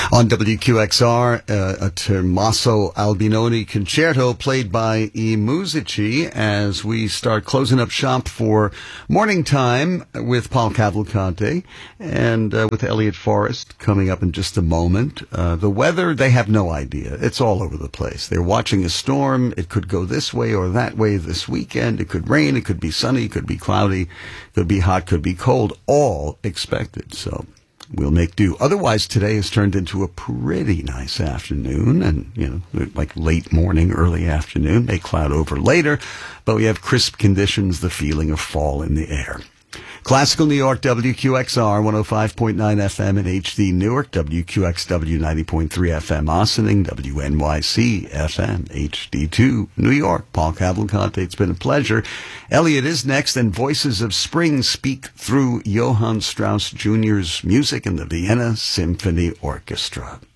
On WQXR, a Tommaso Albinoni concerto played by I Musici as we start closing up shop for Morning Time with Paul Cavalcante and with Elliot Forrest coming up in just a moment. The weather, they have no idea. It's all over the place. They're watching a storm. It could go this way or that way this weekend. It could rain. It could be sunny. It could be cloudy. It could be hot. Could be cold. All expected. So we'll make do. Otherwise, today has turned into a pretty nice afternoon and, like late morning, early afternoon. May cloud over later, but we have crisp conditions, the feeling of fall in the air. Classical New York, WQXR, 105.9 FM in HD Newark, WQXW 90.3 FM Ossining, WNYC FM HD2 New York. Paul Cavalcante, it's been a pleasure. Elliot is next, and Voices of Spring speak through Johann Strauss Jr.'s music in the Vienna Symphony Orchestra.